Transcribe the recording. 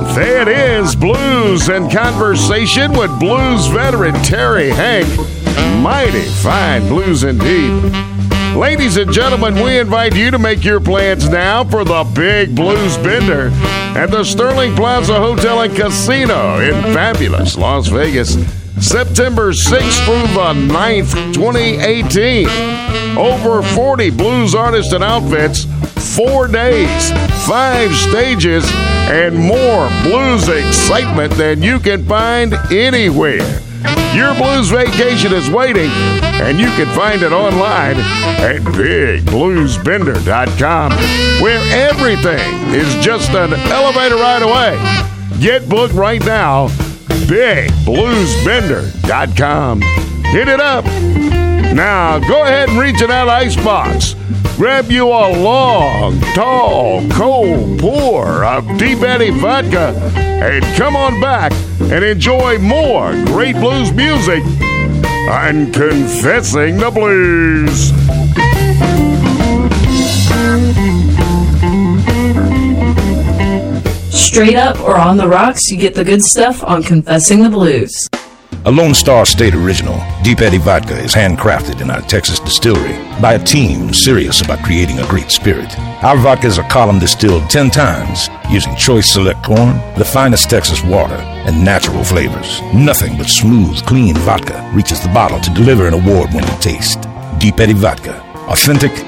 There it is, Blues and Conversation with blues veteran Terry Hank. Mighty fine blues indeed. Ladies and gentlemen, we invite you to make your plans now for the Big Blues Bender at the Sterling Plaza Hotel and Casino in fabulous Las Vegas, September 6th through the 9th, 2018. Over 40 blues artists and outfits, 4 days, 5 stages, and more blues excitement than you can find anywhere. Your blues vacation is waiting, and you can find it online at BigBluesBender.com, where everything is just an elevator ride away. Get booked right now, BigBluesBender.com. Hit it up. Now, go ahead and reach in that icebox. Grab you a long, tall, cold pour of Deep Eddy vodka and come on back and enjoy more great blues music on Confessing the Blues. Straight up or on the rocks, you get the good stuff on Confessing the Blues. A Lone Star State original, Deep Eddy Vodka is handcrafted in our Texas distillery by a team serious about creating a great spirit. Our vodkas are column distilled 10 times using choice select corn, the finest Texas water, and natural flavors. Nothing but smooth, clean vodka reaches the bottle to deliver an award-winning taste. Deep Eddy Vodka, authentic,